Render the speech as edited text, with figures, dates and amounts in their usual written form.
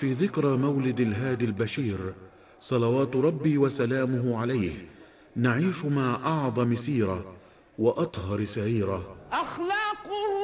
في ذكرى مولد الهادي البشير صلوات ربي وسلامه عليه نعيش مع أعظم سيرة وأطهر سعيرة. أخلاقه